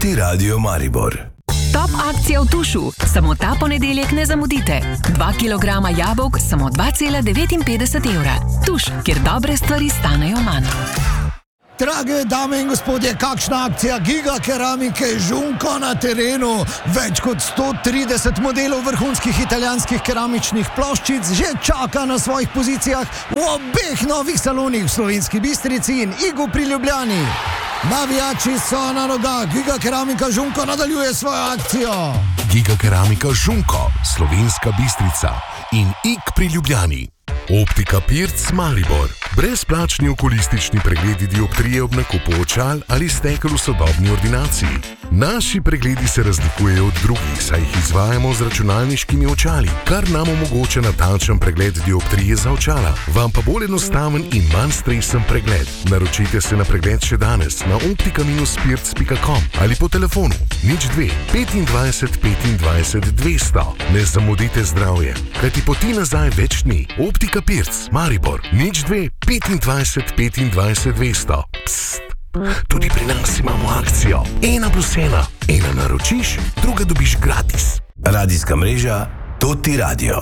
Tuti Radio Maribor. Top akcija v Tušu. Samo ta ponedeljek ne zamudite. 2 kg jabolk, samo 2,59 evra. Tuš, kjer dobre stvari stanejo manj. Drage dame in gospodje, kakšna akcija Giga Keramike Žunko na terenu. Več kot 130 modelov vrhunskih italijanskih keramičnih ploščic že čaka na svojih pozicijah v obeh novih salonih v Slovenski Bistrici in Igu pri Ljubljani. Navijači so na nogah, Giga Keramika Žunko nadaljuje svojo akcijo. Giga Keramika Žunko, Slovenska Bistrica in Ig pri Ljubljani. Optika Pirc Maribor. Brezplačni okulistični pregledi dioptrije ob nakupu očal ali stekel v sodobni ordinaciji. Naši pregledi se razlikujejo od drugih, saj jih izvajamo z računalniškimi očali, kar nam omogoča natančen pregled dioptrije za očala. Vam pa bolj enostaven in manj stresen pregled. Naročite se na pregled še danes na optika-pirc.com ali po telefonu 02 25 25 200. Ne zamudite zdravje, kajti poti nazaj več ni. Optika Pirc Maribor 02 25 25 200. Psst. Tudi pri nas imamo akcijo 1+1. Ena naročiš, druga dobiš gratis. Radijska mreža Tuti Radio.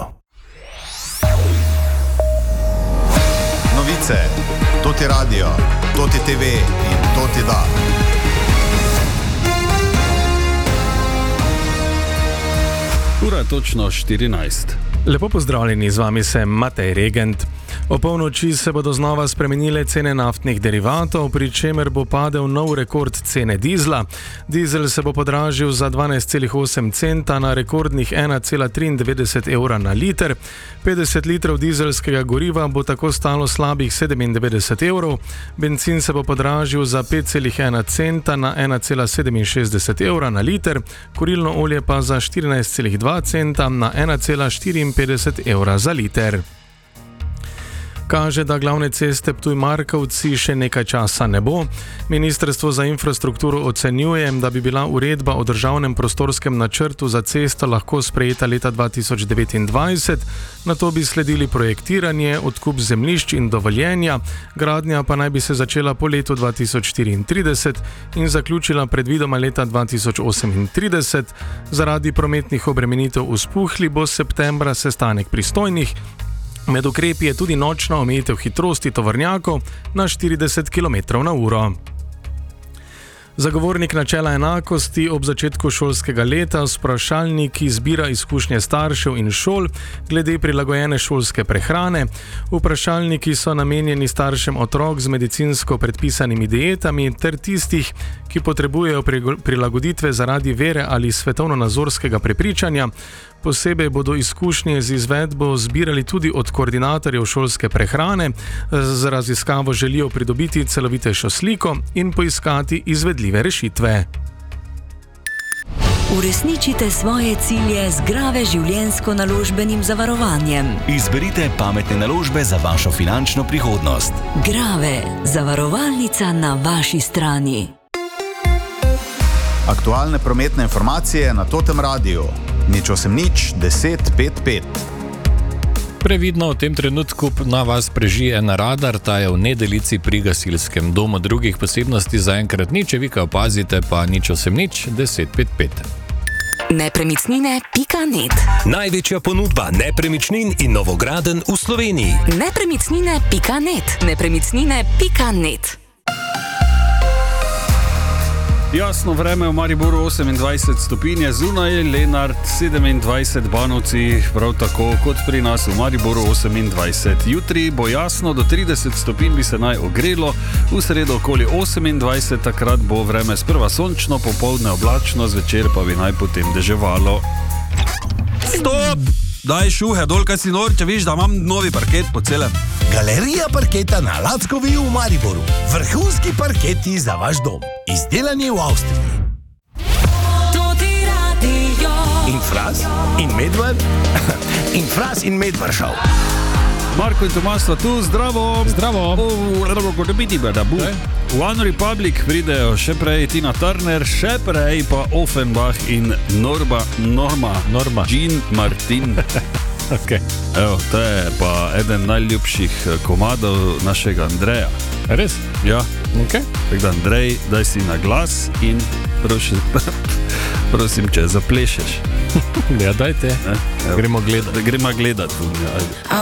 Novice, Tuti Radio, Tuti TV in Tuti Da. Ura je točno 14. Lepo pozdravljeni, z vami sem Matej Regent. O polnoči se bodo znova spremenile cene naftnih derivatov, pri čemer bo padel nov rekord cene dizla. Dizel se bo podražil za 12,8 centa na rekordnih 1,93 evra na liter. 50 litrov dizelskega goriva bo tako stalo slabih 97 evrov. Bencin se bo podražil za 5,1 centa na 1,67 evra na liter. Kurilno olje pa za 14,2 centa na 1,54 evra za liter. Kaže, da glavne ceste Ptuj-Markovci še nekaj časa ne bo. Ministrstvo za infrastrukturo ocenjuje, da bi bila uredba o državnem prostorskem načrtu za cesto lahko sprejeta leta 2029, nato bi sledili projektiranje, odkup zemljišč in dovoljenja, gradnja pa naj bi se začela po letu 2034 in zaključila predvidoma leta 2038. Zaradi prometnih obremenitev v Spuhli bo septembra sestanek pristojnih. Med ukrepi je tudi nočna omejitev hitrosti tovornjakov na 40 km/h. Zagovornik načela enakosti ob začetku šolskega leta s vprašalniki zbira izkušnje staršev in šol glede prilagojene šolske prehrane. Vprašalniki so namenjeni staršem otrok z medicinsko predpisanimi dietami ter tistih, ki potrebujejo prilagoditve zaradi vere ali svetovno-nazorskega prepričanja. Posebej bodo izkušnje z izvedbo zbirali tudi od koordinatorjev šolske prehrane. Z raziskavo želijo pridobiti celovitejšo sliko in poiskati izvedljive rešitve. Uresničite svoje cilje z Grave življenjsko-naložbenim zavarovanjem. Izberite pametne naložbe za vašo finančno prihodnost. Grave, zavarovalnica na vaši strani. Aktualne prometne informacije na Totem Radiu. 080 10 55. Previdno v tem trenutku na vas preži en radar, ta je v Nedelici pri gasilskem domu. Drugih posebnosti zaenkrat ni, če vi kaj opazite, pa 080 10 55. Nepremičnine.net. Največja ponudba nepremičnin in novogradenj v Sloveniji. Nepremičnine.net. Nepremičnine.net. Jasno vreme v Mariboru 28 stopinj, zunaj Lenart 27, Banovci prav tako kot pri nas v Mariboru 28. Jutri bo jasno, do 30 stopinj bi se naj ogrelo, v sredo okoli 28, takrat bo vreme sprva sončno, popoldne oblačno, zvečer pa bi naj potem deževalo. Stop! Daj šuhe dol, kaj si nor, če viš, da imam novi parket po celem. Galerija parketa na Lackovi v Mariboru. Vrhunski parketi za vaš dom. Izdelani v Avstriji. Tuti Radio. In Fras in Medved. In Fras in Medvršav. Marko in Tomas sta tu, zdravo. Zdravo. V One Republic pridejo še prej Tina Turner, še prej pa Offenbach in Norma Jean Martin. Okay. Evo, to je pa eden najljubših komadov našega Andreja. Res? Ja. Okay. Tako da, Andrej, daj si na glas in prosim, če zaplešeš. Ja, dajte. Gremo gledati. Gremo gledati.